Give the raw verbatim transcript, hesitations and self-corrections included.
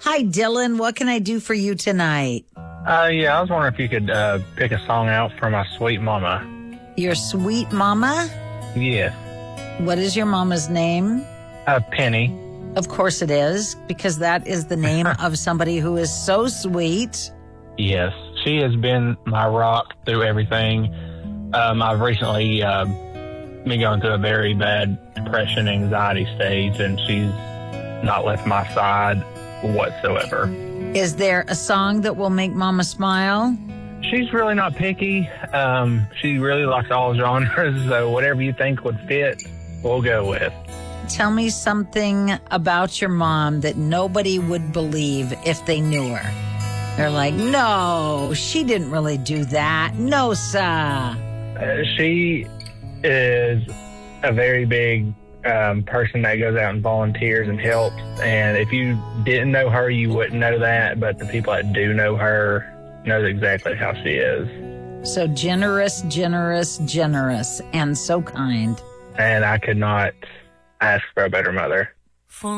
Hi, Dylan. What can I do for you tonight? Uh, yeah, I was wondering if you could uh, pick a song out for my sweet mama. Your sweet mama? Yes. What is your mama's name? Uh, Penny. Of course it is, because that is the name of somebody who is so sweet. Yes. She has been my rock through everything. Um, I've recently uh, been going through a very bad depression, anxiety stage, and she's not left my side whatsoever. Is there a song that will make Mama smile? She's really not picky. Um, she really likes all genres, so whatever you think would fit, we'll go with. Tell me something about your mom that nobody would believe if they knew her. They're like, no, she didn't really do that. No, sir. Uh, she is a very big um, person that goes out and volunteers and helps. And if you didn't know her, you wouldn't know that. But the people that do know her knows exactly how she is. So generous, generous, generous, and so kind. And I could not ask for a better mother.